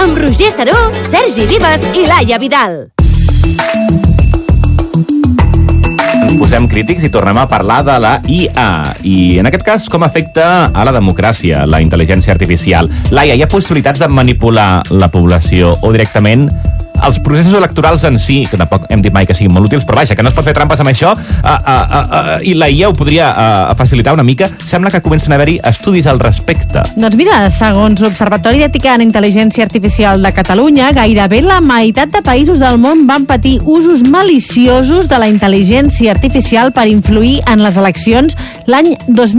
amb Roger Saró, Sergi Vives i Laia Vidal. Ens posem crítics i tornem a parlar de la IA. I en aquest cas, com afecta a la democràcia, la intel·ligència artificial. Laia, hi ha possibilitats de manipular la població o directament els processos electorals en si, que tampoc hem dit mai que siguin molt útils, però vaja, que no es pot fer trampes amb això, i la IA ho podria facilitar una mica. Sembla que comencen a haver-hi estudis al respecte. Doncs mira, segons l'Observatori d'Ètica en Intel·ligència Artificial de Catalunya, gairebé la meitat de països del món van patir usos maliciosos de la intel·ligència artificial per influir en les eleccions l'any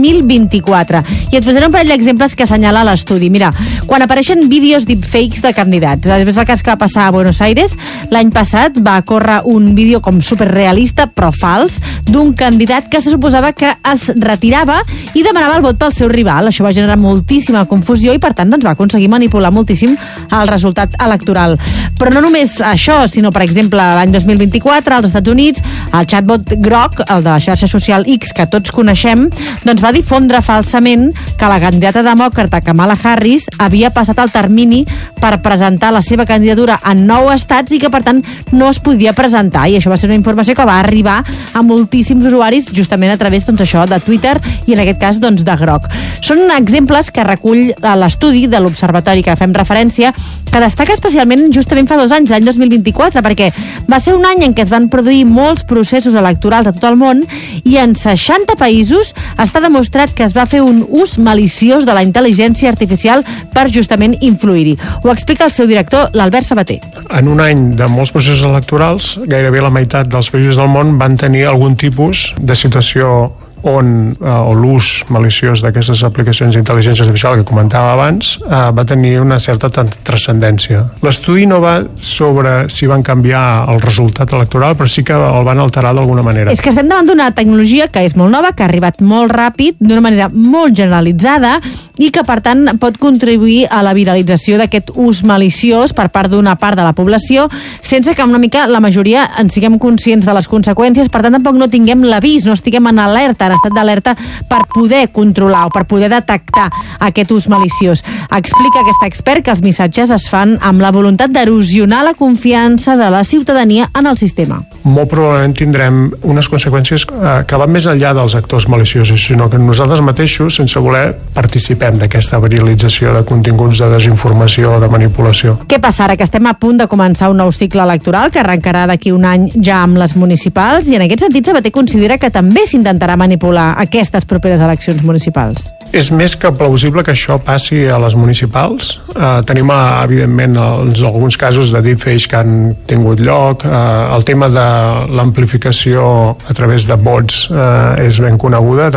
2024. I et posaré un parell d'exemples que assenyala l'estudi. Mira, quan apareixen vídeos deepfakes de candidats, és el cas que va passar a Buenos Aires, l'any passat va córrer un vídeo com superrealista però fals d'un candidat que se suposava que es retirava i demanava el vot pel seu rival. Això va generar moltíssima confusió i per tant doncs, va aconseguir manipular moltíssim el resultat electoral. Però no només això, sinó per exemple l'any 2024 als Estats Units el chatbot Grok, el de la xarxa social X que tots coneixem, doncs va difondre falsament que la candidata demòcrata Kamala Harris havia passat el termini per presentar la seva candidatura en 9 estats i que per tant no es podia presentar, i això va ser una informació que va arribar a moltíssims usuaris justament a través doncs, això de Twitter i en aquest cas doncs, de Grok. Són exemples que recull l'estudi de l'Observatori que fem referència, que destaca especialment justament fa 2 anys, l'any 2024, perquè va ser un any en què es van produir molts processos electorals a tot el món i en 60 països està demostrat que es va fer un ús maliciós de la intel·ligència artificial per justament influir-hi. Ho explica el seu director, l'Albert Sabater. En un any de molts processos electorals, gairebé la meitat dels països del món van tenir algun tipus de situació on l'ús maliciós d'aquestes aplicacions d'intel·ligència artificial que comentava abans va tenir una certa transcendència. L'estudi no va sobre si van canviar el resultat electoral, però sí que el van alterar d'alguna manera. És que estem davant d'una tecnologia que és molt nova, que ha arribat molt ràpid, d'una manera molt generalitzada i que, per tant, pot contribuir a la viralització d'aquest ús maliciós per part d'una part de la població, sense que una mica la majoria en siguem conscients de les conseqüències, per tant, tampoc no tinguem l'avís, no estiguem en alerta, en estat d'alerta per poder controlar o per poder detectar aquest ús maliciós. Explica aquest expert que els missatges es fan amb la voluntat d'erosionar la confiança de la ciutadania en el sistema. Molt probablement tindrem unes conseqüències que van més enllà dels actors maliciosos, sinó que nosaltres mateixos, sense voler, participem d'aquesta viralització de continguts de desinformació o de manipulació. Què passa ara? Que estem a punt de començar un nou cicle electoral que arrencarà d'aquí un any ja amb les municipals i en aquest sentit Sabater considera que també s'intentarà manipular aquestes properes eleccions municipals. És més que plausible que això passi a les municipals. Tenim, evidentment, alguns casos de deepfakes que han tingut lloc. El tema de l'amplificació a través de bots és ben coneguda,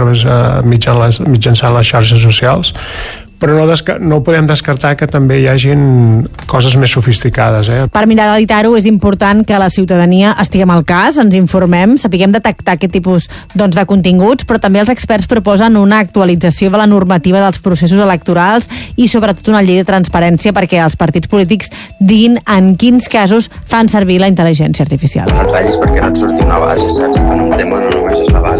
mitjançant les xarxes socials. Però no podem descartar que també hi hagin coses més sofisticades. Per mirar d'evitar-ho és important que la ciutadania estiguem al cas, ens informem, sapiguem detectar aquest tipus de continguts, però també els experts proposen una actualització de la normativa dels processos electorals i sobretot una llei de transparència perquè els partits polítics diguin en quins casos fan servir la intel·ligència artificial. No et ratllis perquè no et surti una base, saps? En un tema no només és la base.